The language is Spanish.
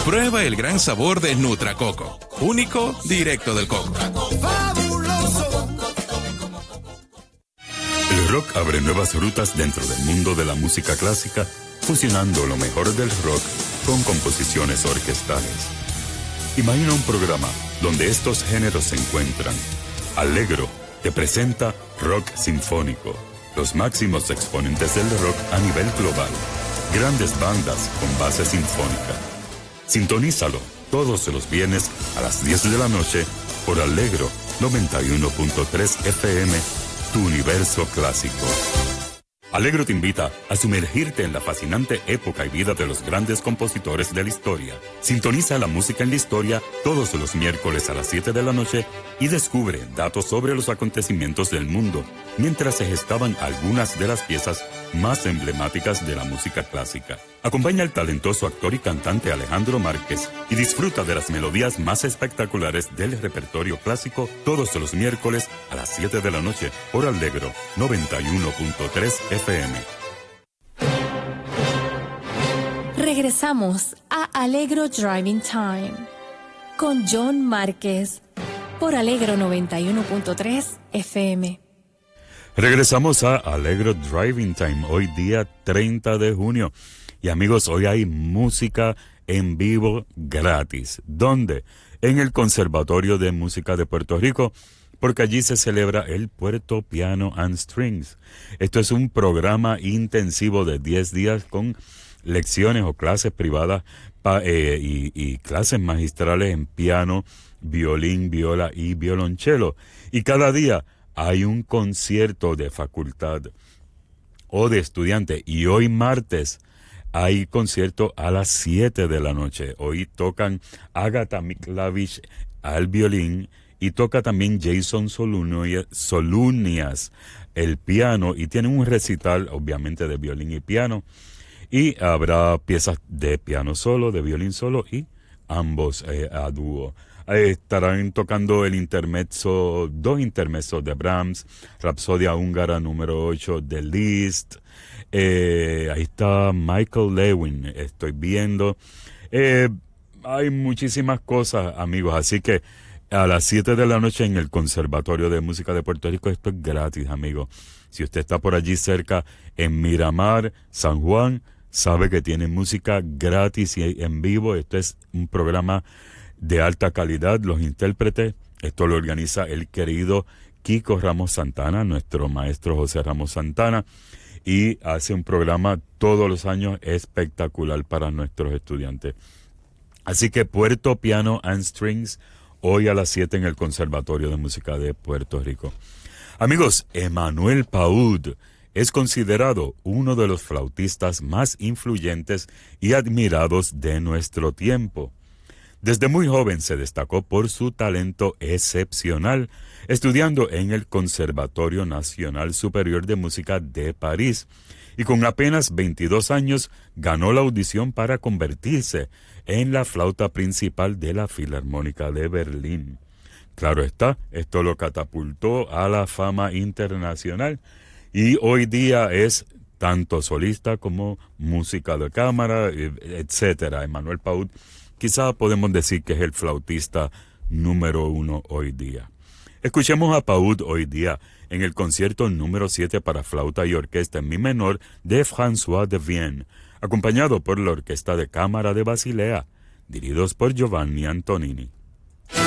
Prueba el gran sabor de Nutracoco, único, directo del coco. El rock abre nuevas rutas dentro del mundo de la música clásica, fusionando lo mejor del rock con composiciones orquestales. Imagina un programa donde estos géneros se encuentran. Allegro te presenta Rock Sinfónico, los máximos exponentes del rock a nivel global, grandes bandas con base sinfónica. Sintonízalo todos los viernes a las 10 de la noche por Allegro 91.3 FM, tu universo clásico. Allegro te invita a sumergirte en la fascinante época y vida de los grandes compositores de la historia. Sintoniza la música en la historia todos los miércoles a las 7 de la noche y descubre datos sobre los acontecimientos del mundo, mientras se gestaban algunas de las piezas más emblemáticas de la música clásica. Acompaña al talentoso actor y cantante Alejandro Márquez y disfruta de las melodías más espectaculares del repertorio clásico todos los miércoles a las 7 de la noche por Allegro 91.3 FM. Regresamos a Allegro Driving Time con John Márquez por Allegro 91.3 FM. Regresamos a Allegro Driving Time, hoy día 30 de junio. Y amigos, hoy hay música en vivo gratis. ¿Dónde? En el Conservatorio de Música de Puerto Rico, porque allí se celebra el Puerto Piano and Strings. Esto es un programa intensivo de 10 días con lecciones o clases privadas y clases magistrales en piano, violín, viola y violonchelo. Y cada día hay un concierto de facultad o de estudiante. Y hoy martes hay concierto a las 7 de la noche. Hoy tocan Agatha Miklavich al violín y toca también Jason Solunias el piano. Y tienen un recital, obviamente, de violín y piano. Y habrá piezas de piano solo, de violín solo y ambos a dúo. Estarán tocando el intermezzo, 2 intermezzos de Brahms, Rapsodia húngara número 8 de Liszt. Ahí está Michael Lewin, estoy viendo. Hay muchísimas cosas, amigos, así que a las 7 de la noche en el Conservatorio de Música de Puerto Rico, esto es gratis, amigos. Si usted está por allí cerca, en Miramar, San Juan, sabe que tiene música gratis y en vivo. Esto es un programa de alta calidad. Los intérpretes, esto lo organiza el querido Kiko Ramos Santana, nuestro maestro José Ramos Santana, y hace un programa todos los años espectacular para nuestros estudiantes. Así que Puerto Piano and Strings, hoy a las 7 en el Conservatorio de Música de Puerto Rico. Amigos, Emmanuel Paud es considerado uno de los flautistas más influyentes y admirados de nuestro tiempo. Desde muy joven se destacó por su talento excepcional, estudiando en el Conservatorio Nacional Superior de Música de París, y con apenas 22 años ganó la audición para convertirse en la flauta principal de la Filarmónica de Berlín. Claro está, esto lo catapultó a la fama internacional, y hoy día es tanto solista como música de cámara, etcétera. Emmanuel Paud, quizá podemos decir que es el flautista número 1 hoy día. Escuchemos a Paud hoy día en el concierto número 7 para flauta y orquesta en mi menor de François de Vienne, acompañado por la Orquesta de Cámara de Basilea, dirigidos por Giovanni Antonini.